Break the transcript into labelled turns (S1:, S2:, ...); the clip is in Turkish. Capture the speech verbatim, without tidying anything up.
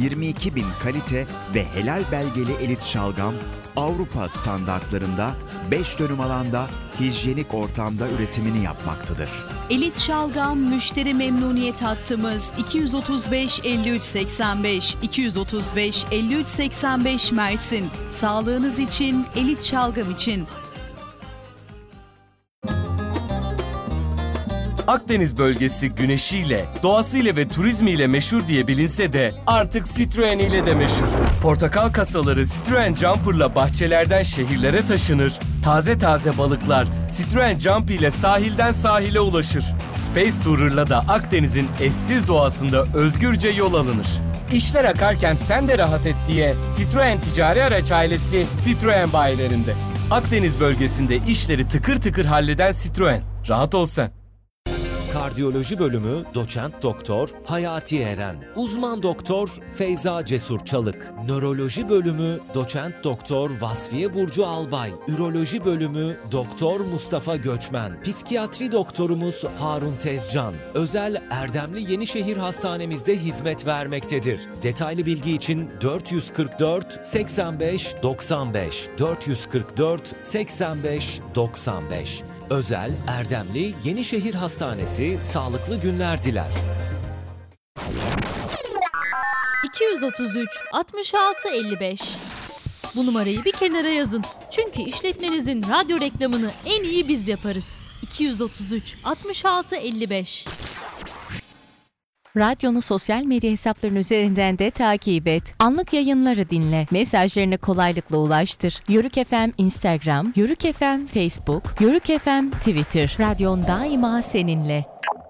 S1: yirmi iki bin kalite ve helal belgeli elit şalgam, Avrupa standartlarında beş dönüm alanda hijyenik ortamda üretimini yapmaktadır.
S2: Elit Şalgam müşteri memnuniyet hattımız iki yüz otuz beş elli üç seksen beş, iki yüz otuz beş elli üç seksen beş Mersin. Sağlığınız için, Elit Şalgam için.
S3: Akdeniz bölgesi güneşiyle, doğasıyla ve turizmiyle meşhur diye bilinse de artık Citroen ile de meşhur. Portakal kasaları Citroen Jumper'la bahçelerden şehirlere taşınır, taze taze balıklar Citroen Jump ile sahilden sahile ulaşır. Space Tourer'la da Akdeniz'in eşsiz doğasında özgürce yol alınır. İşler akarken sen de rahat et diye Citroen Ticari Araç ailesi Citroen bayilerinde. Akdeniz bölgesinde işleri tıkır tıkır halleden Citroen. Rahat ol sen.
S4: Kardiyoloji bölümü Doçent Doktor Hayati Eren, Uzman Doktor Feyza Cesur Çalık, Nöroloji bölümü Doçent Doktor Vasfiye Burcu Albay, Üroloji bölümü Doktor Mustafa Göçmen, Psikiyatri doktorumuz Harun Tezcan, özel Erdemli Yenişehir Hastanemizde hizmet vermektedir. Detaylı bilgi için dört yüz kırk dört seksen beş doksan beş, dört yüz kırk dört seksen beş doksan beş. Özel Erdemli Yenişehir Hastanesi sağlıklı günler diler.
S5: iki yüz otuz üç altmış altı elli beş. Bu numarayı bir kenara yazın. Çünkü işletmenizin radyo reklamını en iyi biz yaparız. iki yüz otuz üç altmış altı elli beş.
S6: Radyonu sosyal medya hesaplarının üzerinden de takip et. Anlık yayınları dinle. Mesajlarını kolaylıkla ulaştır. Yörük F M Instagram, Yörük F M Facebook, Yörük F M Twitter. Radyon daima seninle.